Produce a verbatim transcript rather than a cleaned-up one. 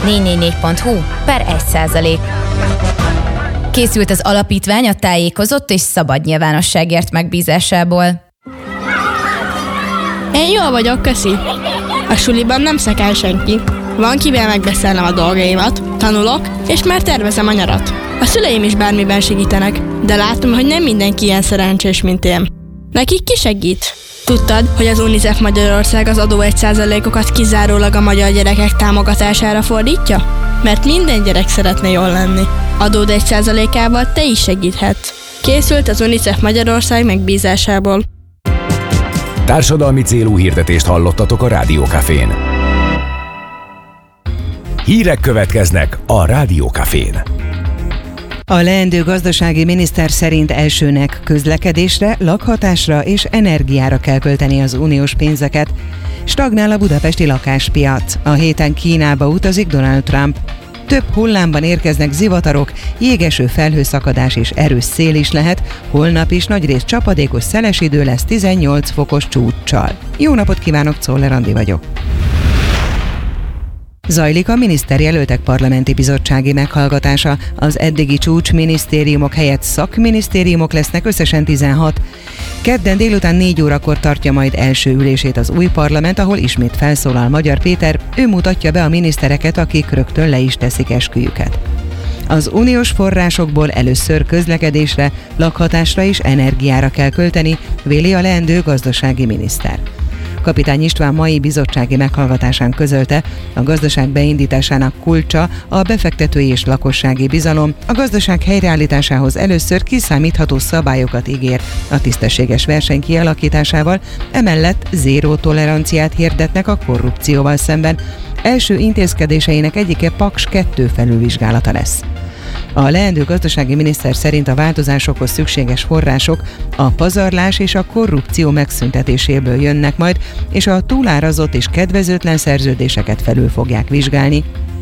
négy négy négy pont hu per egy százalék. Készült az alapítvány a tájékozott és szabad nyilvánosságért megbízásából. Én jól vagyok, köszi. A suliban nem szekál senki. Van kivel megbeszélnem a dolgaimat, tanulok, és már tervezem a nyarat. A szüleim is bármiben segítenek, de látom, hogy nem mindenki ilyen szerencsés, mint én. Nekik ki segít? Tudtad, hogy az UNICEF Magyarország az adó egy százalékokat kizárólag a magyar gyerekek támogatására fordítja? Mert minden gyerek szeretne jól lenni. Adód egy százalékával te is segíthetsz. Készült az UNICEF Magyarország megbízásából. Társadalmi célú hirdetést hallottatok a Rádió Cafén. Hírek következnek a Rádió Cafén. A leendő gazdasági miniszter szerint elsőnek közlekedésre, lakhatásra és energiára kell költeni az uniós pénzeket. Stagnál a budapesti lakáspiac. A héten Kínába utazik Donald Trump. Több hullámban érkeznek zivatarok, jégeső felhőszakadás és erős szél is lehet, holnap is nagyrészt csapadékos szeles idő lesz tizennyolc fokos csúccsal. Jó napot kívánok, Czoller Andi vagyok. Zajlik a miniszterjelöltek parlamenti bizottsági meghallgatása. Az eddigi csúcsminisztériumok helyett szakminisztériumok lesznek, összesen tizenhat. Kedden délután négy órakor tartja majd első ülését az új parlament, ahol ismét felszólal Magyar Péter, ő mutatja be a minisztereket, akik rögtön le is teszik esküjüket. Az uniós forrásokból először közlekedésre, lakhatásra és energiára kell költeni, véli a leendő gazdasági miniszter. Kapitány István mai bizottsági meghallgatásán közölte, a gazdaság beindításának kulcsa a befektetői és lakossági bizalom, a gazdaság helyreállításához először kiszámítható szabályokat ígér a tisztességes verseny kialakításával, emellett zéró toleranciát hirdetnek a korrupcióval szemben. Első intézkedéseinek egyike Paks kettő felülvizsgálata lesz. A leendő gazdasági miniszter szerint a változásokhoz szükséges források a pazarlás és a korrupció megszüntetéséből jönnek majd, és a túlárazott és kedvezőtlen szerződéseket felül fogják vizsgálni.